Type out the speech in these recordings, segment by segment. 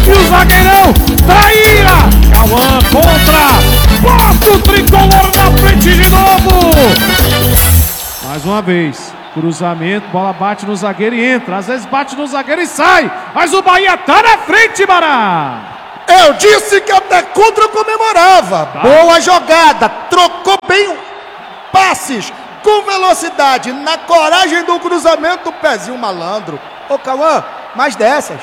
E o zagueirão traíra. Cauã contra. Bota o tricolor na frente de novo. Mais uma vez. Cruzamento, bola bate no zagueiro e entra. Às vezes bate no zagueiro e sai. Mas o Bahia tá na frente, Bará. Eu disse que até contra eu comemorava. Tá. Boa jogada, trocou bem passes, com velocidade, na coragem do cruzamento, pezinho malandro. Ô Cauã, mais dessas.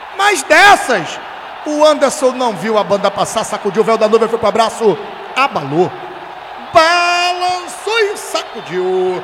O Anderson não viu a banda passar, sacudiu o véu da nuvem, foi pro abraço, abalou. Balançou e sacudiu.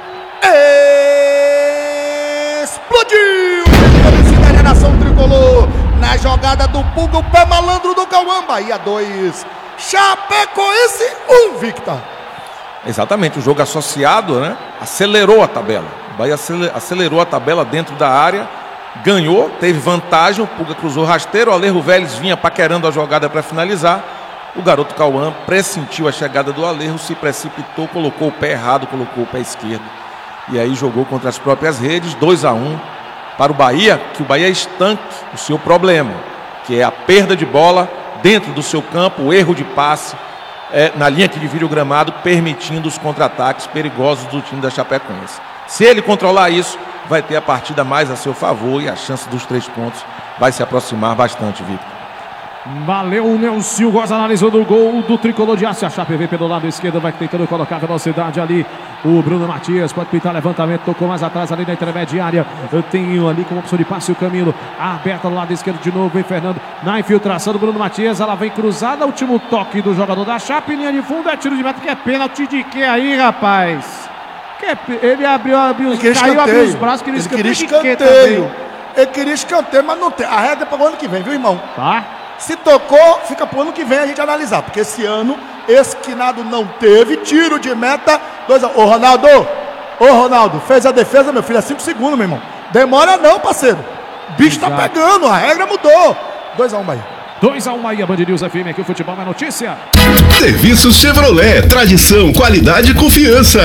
Explodiu! A nação tricolor. Na jogada do Puga, o pé malandro do Cauã. Bahia 2, Chapecoense 1, Victor. Exatamente, o jogo associado, né? Acelerou a tabela. O Bahia acelerou a tabela dentro da área, ganhou, teve vantagem. O Puga cruzou rasteiro, o Alejo Vélez vinha paquerando a jogada para finalizar. O garoto Cauã pressentiu a chegada do Alejo, se precipitou, colocou o pé errado, colocou o pé esquerdo. E aí jogou contra as próprias redes, 2-1 para o Bahia, que o Bahia estanque o seu problema, que é a perda de bola dentro do seu campo, o erro de passe na linha que divide o gramado, permitindo os contra-ataques perigosos do time da Chapecoense. Se ele controlar isso, vai ter a partida mais a seu favor e a chance dos 3 pontos vai se aproximar bastante, Victor. Valeu, o Nelson Goza analisou do gol do tricolor de aço. A Chape vem pelo lado esquerdo, vai tentando colocar velocidade ali. O Bruno Matias pode pintar levantamento, tocou mais atrás ali na intermediária. Eu tenho ali como opção de passe o Camilo. Aberta do lado esquerdo de novo, vem Fernando. Na infiltração do Bruno Matias, ela vem cruzada. Último toque do jogador da Chape, linha de fundo, é tiro de meta, que é pênalti de que aí, rapaz? Ele abriu os braços, queria escanteio. Ele queria escanteio, mas não tem. A regra é para o ano que vem, viu, irmão? Tá. Se tocou, fica pro ano que vem a gente analisar. Porque esse ano, Esquinado não teve tiro de meta. 2-1. Ô, Ronaldo, fez a defesa, meu filho, é 5 segundos, meu irmão. Demora não, parceiro. Bicho tá pegando, a regra mudou. 2-1, Bahia. 2-1, Bahia, Band News FM, aqui o futebol é notícia. Serviços Chevrolet, tradição, qualidade e confiança.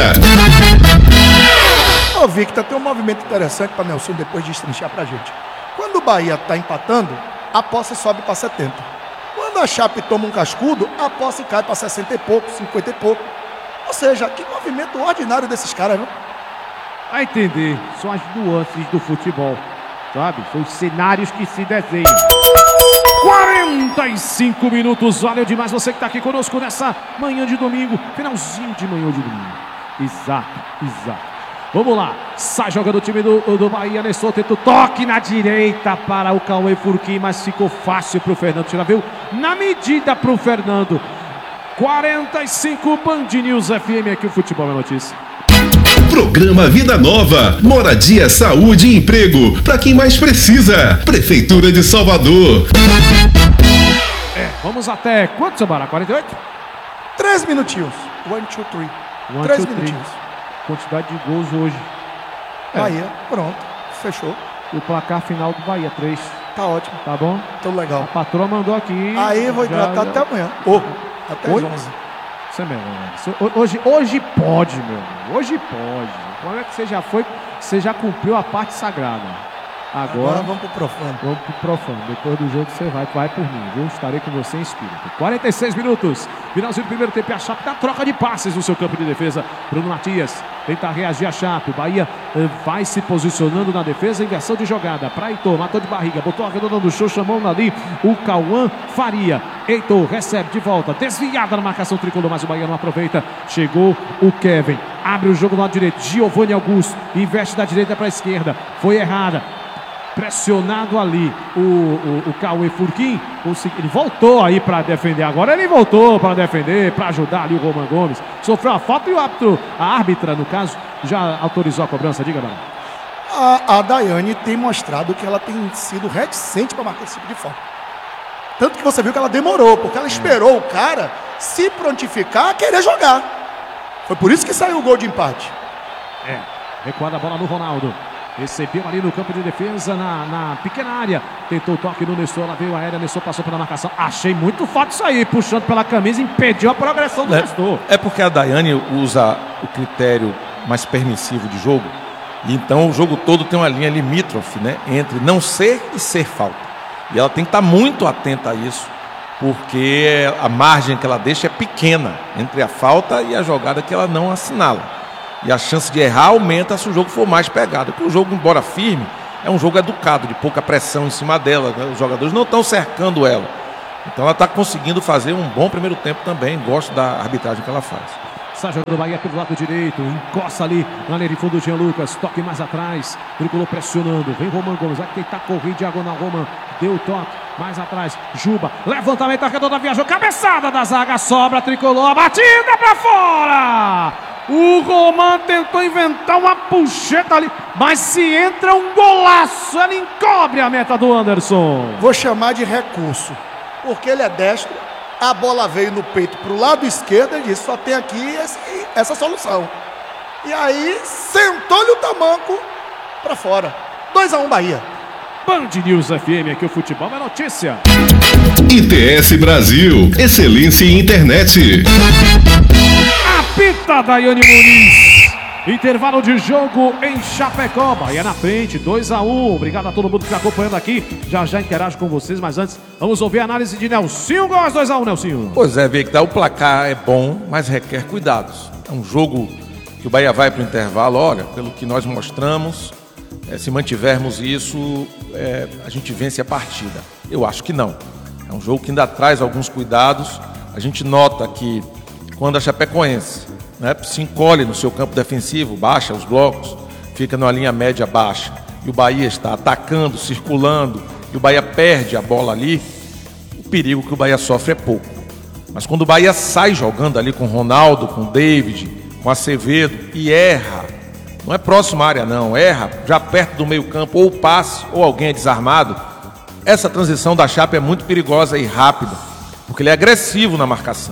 Ô, Victor, tem um movimento interessante para Nelson depois de destrinchar pra gente. Quando o Bahia tá empatando, a posse sobe para 70. Quando a Chape toma um cascudo, a posse cai para 60 e pouco, 50 e pouco. Ou seja, que movimento ordinário desses caras, viu? A entender, são as nuances do futebol, sabe? São os cenários que se desenham. 45 minutos, valeu demais você que está aqui conosco nessa manhã de domingo, finalzinho de manhã de domingo. Exato. Vamos lá, sai jogando o time do Bahia, Nestor tenta o toque na direita para o Cauã Furquim, mas ficou fácil para o Fernando tirar, viu? Na medida para o Fernando. 45, Band News FM, aqui o futebol é notícia. Programa Vida Nova, moradia, saúde e emprego, para quem mais precisa. Prefeitura de Salvador. Vamos até quanto, Samara? 48? 3 minutinhos. 1, 2, 3. 3 minutinhos. Quantidade de gols hoje. Bahia, pronto, fechou. E o placar final do Bahia, 3. Tá ótimo. Tá bom? Tudo legal. A patroa mandou aqui. Aí vou hidratar até amanhã. Até às 11. Isso é mesmo. Hoje pode, meu amigo. Hoje pode. O problema é que você já cumpriu a parte sagrada. Agora vamos pro profano. Vamos pro profano. Depois do jogo você vai por mim, viu? Estarei com você em espírito. 46 minutos. Finalzinho do primeiro tempo. A Chape na troca de passes no seu campo de defesa. Bruno Matias tenta reagir a Chape. O Bahia vai se posicionando na defesa. Inversão de jogada para Heitor. Matou de barriga. Botou a redonda do show. Chamou ali o Cauã Faria. Heitor recebe de volta. Desviada na marcação tricolor. Mas o Bahia não aproveita. Chegou o Kevin. Abre o jogo do lado direito. Giovanni Augusto. Investe da direita para a esquerda. Foi errada. Pressionado ali o Cauã Furquim, ele voltou aí para defender. Agora ele voltou para defender, para ajudar ali o Roman Gomes. Sofreu a falta e a árbitra, no caso, já autorizou a cobrança. Diga, Barão. A Daiane tem mostrado que ela tem sido reticente para marcar esse tipo de falta. Tanto que você viu que ela demorou, porque ela esperou o cara se prontificar a querer jogar. Foi por isso que saiu o gol de empate. Recuada a bola no Ronaldo. Recebeu ali no campo de defesa, na pequena área. Tentou o toque no Nestor, ela veio aérea, Nestor passou pela marcação. Achei muito forte isso aí, puxando pela camisa, impediu a progressão do Nestor. É porque a Daiane usa o critério mais permissivo de jogo. E então o jogo todo tem uma linha limítrofe, né? Entre não ser e ser falta. E ela tem que estar muito atenta a isso, porque a margem que ela deixa é pequena entre a falta e a jogada que ela não assinala. E a chance de errar aumenta se o jogo for mais pegado. Porque o jogo, embora firme, é um jogo educado, de pouca pressão em cima dela, né? Os jogadores não estão cercando ela. Então ela está conseguindo fazer um bom primeiro tempo também. Gosto da arbitragem que ela faz. Sai jogando o Bahia pelo lado direito, encosta ali na linha de fundo do Jean Lucas, toque mais atrás, tricolor pressionando, vem Roman Gomes, vai tentar correr diagonal, Roman, deu o toque, mais atrás, Juba, levantamento, arredonda, viajou, cabeçada da zaga, sobra, tricolor, batida pra fora! O Roman tentou inventar uma puxeta ali, mas se entra um golaço, ele encobre a meta do Anderson. Vou chamar de recurso, porque ele é destro. A bola veio no peito para o lado esquerdo e disse, só tem aqui essa solução. E aí, sentou-lhe o tamanco para fora. 2-1 Bahia. Band News FM, aqui o futebol é notícia. ITS Brasil, excelência em internet. Apita Daiane Muniz. Intervalo de jogo em Chapecó, Bahia na frente, 2-1. Obrigado a todo mundo que está acompanhando aqui. Já interajo com vocês, mas antes vamos ouvir a análise de Nelsinho Góes. 2-1, Nelsinho. Pois é, Victor, o placar é bom, mas requer cuidados. É um jogo que o Bahia vai para o intervalo. Olha, pelo que nós mostramos, se mantivermos isso, a gente vence a partida. Eu acho que não. É um jogo que ainda traz alguns cuidados. A gente nota que quando a Chapecoense se encolhe no seu campo defensivo, baixa os blocos, fica numa linha média baixa, e o Bahia está atacando, circulando, e o Bahia perde a bola ali, o perigo que o Bahia sofre é pouco. Mas quando o Bahia sai jogando ali com o Ronaldo, com o David, com o Acevedo, e erra, não é próxima à área não, erra já perto do meio campo, ou o passe, ou alguém é desarmado, essa transição da Chape é muito perigosa e rápida, porque ele é agressivo na marcação.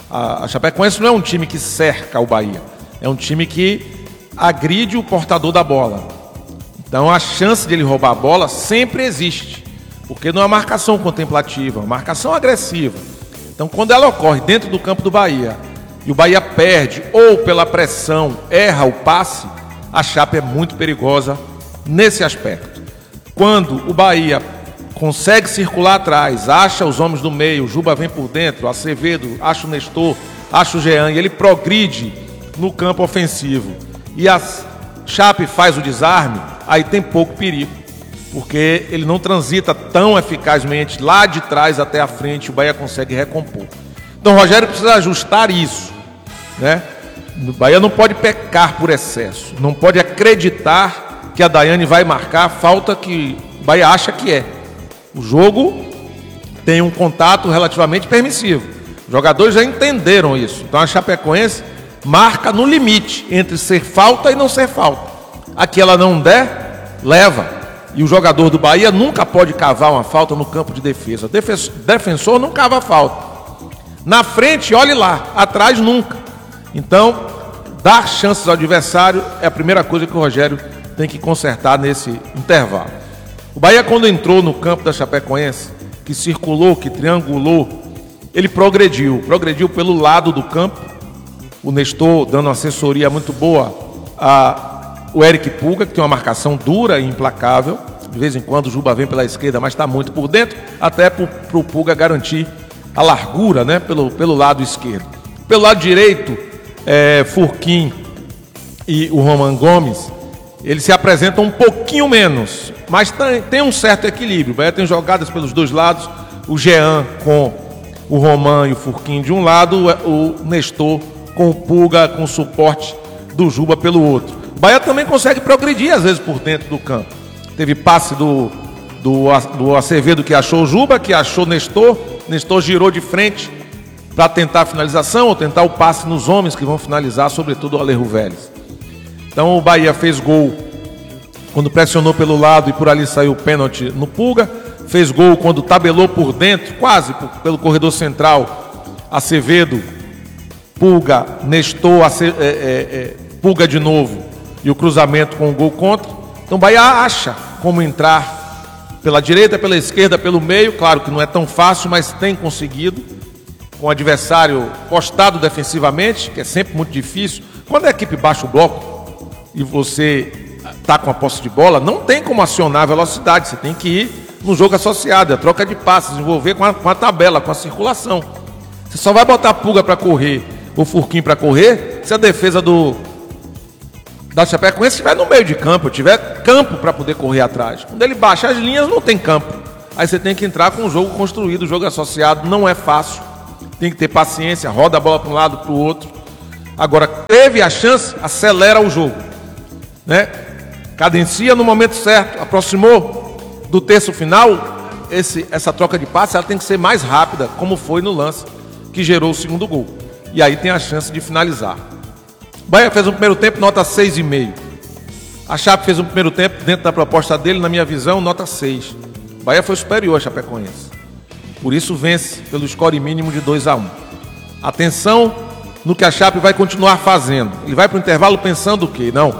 A Chapecoense não é um time que cerca o Bahia, é um time que agride o portador da bola. Então a chance de ele roubar a bola sempre existe, porque não é uma marcação contemplativa, é uma marcação agressiva. Então quando ela ocorre dentro do campo do Bahia e o Bahia perde ou pela pressão erra o passe, a Chape é muito perigosa nesse aspecto. Quando o Bahia consegue circular atrás, acha os homens do meio, o Juba vem por dentro, o Acevedo, acha o Nestor, acha o Jean, e ele progride no campo ofensivo. E a Chape faz o desarme, aí tem pouco perigo, porque ele não transita tão eficazmente lá de trás até a frente, o Bahia consegue recompor. Então o Rogério precisa ajustar isso, né? O Bahia não pode pecar por excesso, não pode acreditar que a Daiane vai marcar a falta que o Bahia acha que é. O jogo tem um contato relativamente permissivo. Os jogadores já entenderam isso. Então a Chapecoense marca no limite entre ser falta e não ser falta. Aqui ela não der, leva. E o jogador do Bahia nunca pode cavar uma falta no campo de defesa. Defensor não cava falta. Na frente, olhe lá. Atrás, nunca. Então, dar chances ao adversário é a primeira coisa que o Rogério tem que consertar nesse intervalo. O Bahia, quando entrou no campo da Chapecoense, que circulou, que triangulou, ele progrediu pelo lado do campo. O Nestor dando uma assessoria muito boa o Eric Puga, que tem uma marcação dura e implacável. De vez em quando o Juba vem pela esquerda, mas está muito por dentro, até para o Puga garantir a largura, né, pelo lado esquerdo. Pelo lado direito, Furquim e o Roman Gomes, eles se apresentam um pouquinho menos, mas tem um certo equilíbrio. O Bahia tem jogadas pelos dois lados, o Jean com o Roman e o Furquim de um lado, o Nestor com o Puga, com o suporte do Juba pelo outro. O Bahia também consegue progredir às vezes por dentro do campo. Teve passe do Acevedo, que achou o Juba, que achou o Nestor. Nestor girou de frente para tentar a finalização ou tentar o passe nos homens que vão finalizar, sobretudo o Alejo Vélez. Então o Bahia fez gol quando pressionou pelo lado e por ali saiu o pênalti no Puga. Fez gol quando tabelou por dentro, quase pelo corredor central, Acevedo, Puga, Nestor, Puga de novo e o cruzamento com o gol contra. Então o Bahia acha como entrar pela direita, pela esquerda, pelo meio. Claro que não é tão fácil, mas tem conseguido, com o adversário postado defensivamente, que é sempre muito difícil. Quando a equipe baixa o bloco e você está com a posse de bola, não tem como acionar a velocidade. Você tem que ir no jogo associado, a troca de passes, envolver com a tabela, com a circulação. Você só vai botar a Pulga para correr, o Furquinho para correr, se a defesa da Chapecoense estiver no meio de campo, tiver campo para poder correr atrás. Quando ele baixa as linhas, não tem campo. Aí você tem que entrar com o jogo construído, o jogo associado, não é fácil. Tem que ter paciência, roda a bola para um lado, para o outro. Agora, teve a chance, acelera o jogo, né? Cadencia no momento certo, aproximou do terço final, essa troca de passe ela tem que ser mais rápida, como foi no lance que gerou o segundo gol. E aí tem a chance de finalizar. Bahia fez um primeiro tempo, nota 6,5. A Chape fez um primeiro tempo, dentro da proposta dele, na minha visão, nota 6. Bahia foi superior à Chapecoense. Por isso vence pelo score mínimo de 2-1. Atenção no que a Chape vai continuar fazendo. Ele vai para o intervalo pensando o quê? Não,